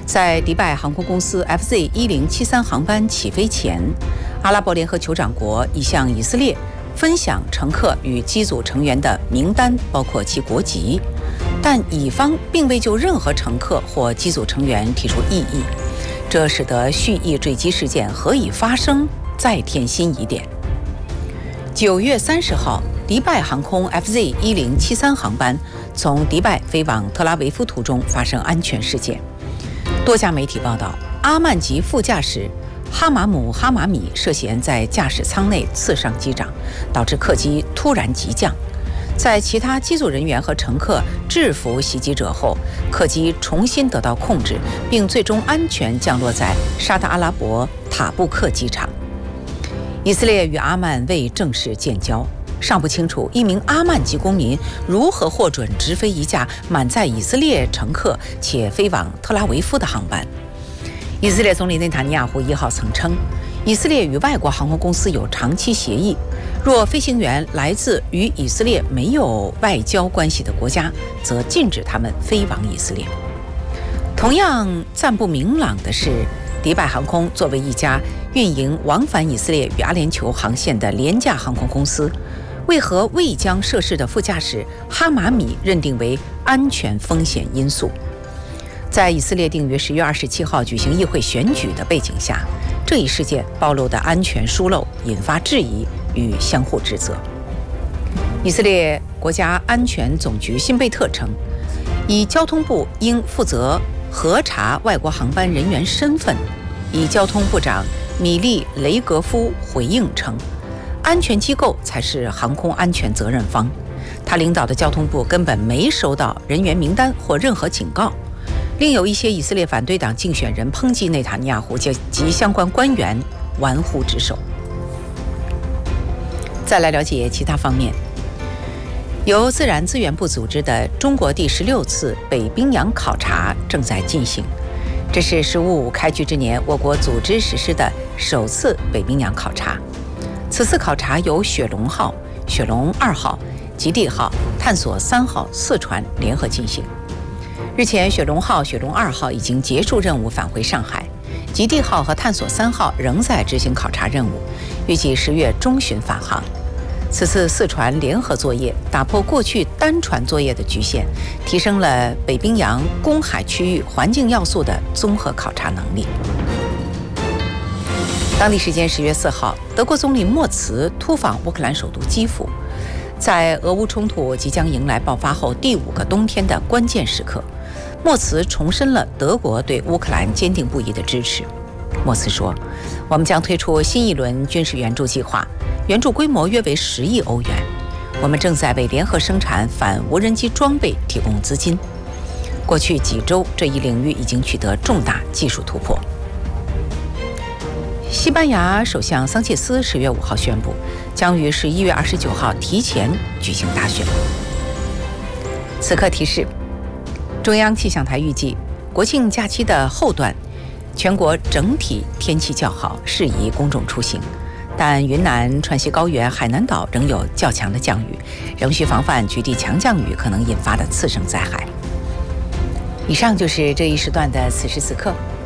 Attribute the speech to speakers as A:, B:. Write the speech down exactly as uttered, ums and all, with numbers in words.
A: 在迪拜航空公司 F Z 一零七三航班起飞前，阿拉伯联合酋长国已向以色列分享乘客与机组成员的名单，包括其国籍，但乙方并未就任何乘客或机组成员提出异议，这使得蓄意坠机事件何以发生再添新疑点。九月三十号，迪拜航空 F Z 一零七三航班从迪拜飞往特拉维夫途中发生安全事件。多家媒体报道，阿曼籍副驾驶哈马姆·哈马米涉嫌在驾驶舱内刺伤机长，导致客机突然急降。在其他机组人员和乘客制服袭击者后，客机重新得到控制，并最终安全降落在沙特阿拉伯塔布克机场。以色列与阿曼未正式建交，尚不清楚一名阿曼籍公民如何获准直飞一架满载以色列乘客且飞往特拉维夫的航班。以色列总理内塔尼亚胡一号曾称，以色列与外国航空公司有长期协议，若飞行员来自与以色列没有外交关系的国家，则禁止他们飞往以色列。同样暂不明朗的是，迪拜航空作为一家运营往返以色列与阿联酋航线的廉价航空公司，为何未将涉事的副驾驶哈马米认定为安全风险因素？在以色列定于十月二十七号举行议会选举的背景下，这一事件暴露的安全疏漏引发质疑与相互指责。以色列国家安全总局辛贝特称，以交通部应负责核查外国航班人员身份。以交通部长米利雷格夫回应称，安全机构才是航空安全责任方，他领导的交通部根本没收到人员名单或任何警告。另有一些以色列反对党竞选人抨击内塔尼亚胡及相关官员玩忽职守。再来了解其他方面，由自然资源部组织的中国第十六次北冰洋考察正在进行，这是“十五五”开局之年我国组织实施的首次北冰洋考察。此次考察由雪龙号、雪龙二号、极地号、探索三号四船联合进行。日前，雪龙号、雪龙二号已经结束任务返回上海，极地号和探索三号仍在执行考察任务，预计十月中旬返航。此次四船联合作业打破过去单船作业的局限，提升了北冰洋公海区域环境要素的综合考察能力。当地时间十月四号，德国总理默茨突访乌克兰首都基辅，在俄乌冲突即将迎来爆发后第五个冬天的关键时刻，默茨重申了德国对乌克兰坚定不移的支持。默茨说，我们将推出新一轮军事援助计划，援助规模约为十亿欧元。我们正在为联合生产反无人机装备提供资金。过去几周，这一领域已经取得重大技术突破。西班牙首相桑切斯十月五号宣布，将于十一月二十九号提前举行大选。此刻提示，中央气象台预计国庆假期的后段，全国整体天气较好，适宜公众出行。但云南、川西高原、海南岛仍有较强的降雨，仍需防范局地强降雨可能引发的次生灾害。以上就是这一时段的此时此刻。